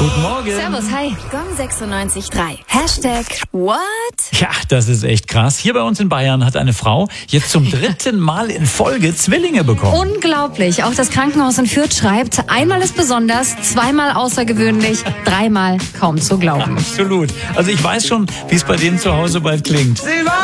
Guten Morgen. Servus, hi. Gong 96.3. Hashtag What? Ja, das ist echt krass. Hier bei uns in Bayern hat eine Frau jetzt zum 3. Mal in Folge Zwillinge bekommen. Unglaublich. Auch das Krankenhaus in Fürth schreibt, einmal ist besonders, zweimal außergewöhnlich, dreimal kaum zu glauben. Absolut. Also ich weiß schon, wie es bei denen zu Hause bald klingt.